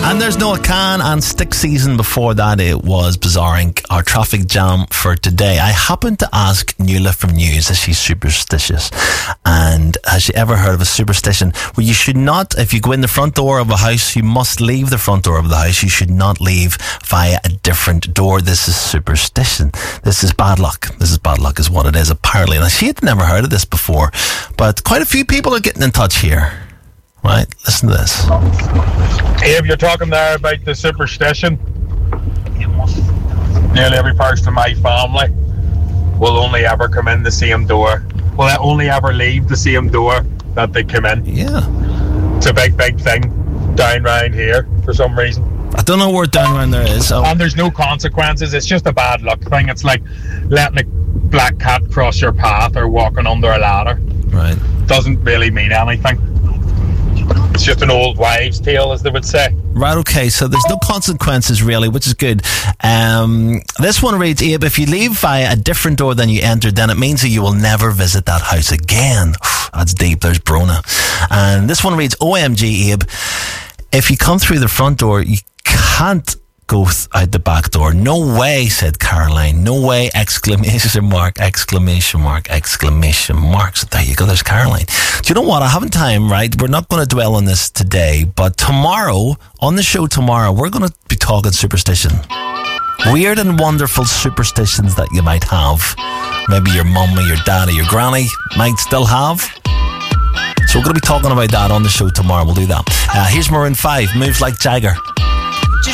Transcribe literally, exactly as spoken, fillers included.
And there's no can and stick season. Before that, it was Bizarre Incorporated. Our traffic jam for today. I happened to ask Nuala from News, is she superstitious? And has she ever heard of a superstition where you should not, if you go in the front door of a house, you must leave the front door of the house. You should not leave via a different door. This is superstition. This is bad luck. This is bad luck is what it is, apparently. Now, she had never heard of this before, but quite a few people are getting in touch here. Right, listen to this. If you're talking there about the superstition, nearly every person in my family will only ever come in the same door. Will they only ever leave the same door that they come in? Yeah. It's a big, big thing down round here for some reason. I don't know where down round there is. Oh. And there's no consequences. It's just a bad luck thing. It's like letting a black cat cross your path or walking under a ladder. Right. Doesn't really mean anything. It's just an old wives' tale, as they would say. Right, okay, so there's no consequences really, which is good. Um, this one reads, Abe, if you leave via a different door than you entered, then it means that you will never visit that house again. That's deep, there's Brona. And this one reads, O M G, Abe, if you come through the front door, you can't go th- out the back door. No way, said Caroline. No way, exclamation mark, exclamation mark, exclamation mark. So there you go, there's Caroline. Do you know what? I haven't time, right? We're not going to dwell on this today, but tomorrow, on the show tomorrow, we're going to be talking superstition. Weird and wonderful superstitions that you might have. Maybe your mum or your dad or your granny might still have. So we're going to be talking about that on the show tomorrow. We'll do that. Uh, here's Maroon five, Moves Like Jagger.